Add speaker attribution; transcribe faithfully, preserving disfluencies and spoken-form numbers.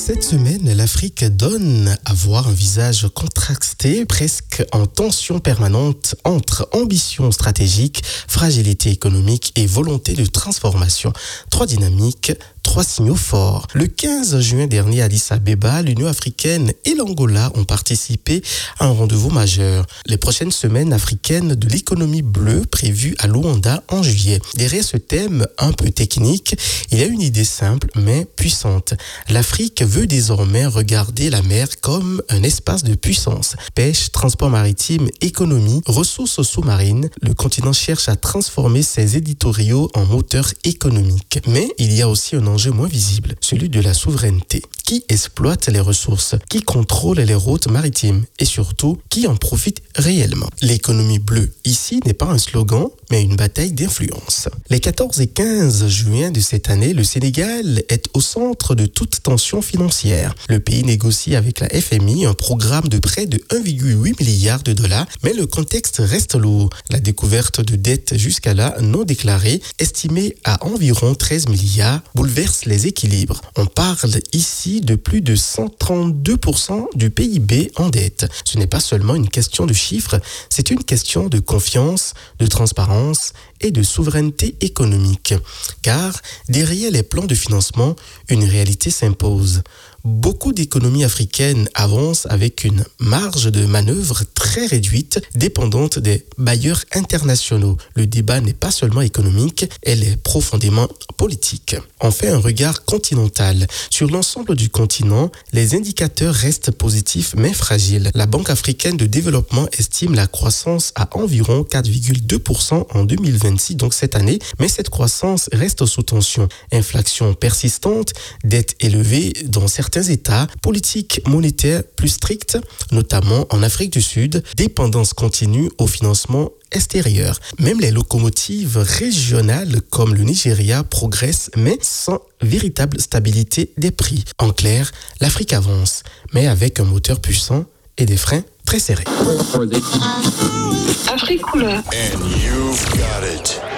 Speaker 1: Cette semaine, l'Afrique donne à voir un visage contrasté, presque en tension permanente entre ambition stratégique, fragilité économique et volonté de transformation. Trois dynamiques, trois signaux forts. Le quinze juin dernier à Addis Abeba, l'Union africaine et l'Angola ont participé à un rendez-vous majeur. Les prochaines semaines africaines de l'économie bleue prévues à Luanda en juillet. Derrière ce thème un peu technique, il y a une idée simple mais puissante. L'Afrique veut désormais regarder la mer comme un espace de puissance. Pêche, transport maritime, économie, ressources sous-marines, le continent cherche à transformer ses éditoriaux en moteurs économiques. Mais il y a aussi un enjeu moins visible, celui de la souveraineté. Qui exploite les ressources? Qui contrôle les routes maritimes? Et surtout, qui en profite réellement? L'économie bleue, ici, n'est pas un slogan, mais une bataille d'influence. Les quatorze et quinze juin de cette année, le Sénégal est au centre de toute tension financière. Le pays négocie avec la F M I un programme de près de un virgule huit milliard de dollars, mais le contexte reste lourd. La découverte de dettes jusqu'à là non déclarées, estimées à environ treize milliards, bouleverse les équilibres. On parle ici de plus de cent trente-deux pour cent du P I B en dette. Ce n'est pas seulement une question de chiffres, c'est une question de confiance, de transparence et de souveraineté économique. Car derrière les plans de financement, une réalité s'impose. Beaucoup d'économies africaines avancent avec une marge de manœuvre très réduite, dépendante des bailleurs internationaux. Le débat n'est pas seulement économique, elle est profondément politique. On fait un regard continental. Sur l'ensemble du continent, les indicateurs restent positifs mais fragiles. La Banque africaine de développement estime la croissance à environ quatre virgule deux pour cent en deux mille vingt-six, donc cette année, mais cette croissance reste sous tension. Inflation persistante, dette élevée dans certains États, politique monétaire plus stricte, notamment en Afrique du Sud, dépendance continue au financement extérieur. Même les locomotives régionales comme le Nigeria progressent, mais sans véritable stabilité des prix. En clair, l'Afrique avance, mais avec un moteur puissant et des freins très serrés.
Speaker 2: Afrique couleur.
Speaker 3: And you've got it.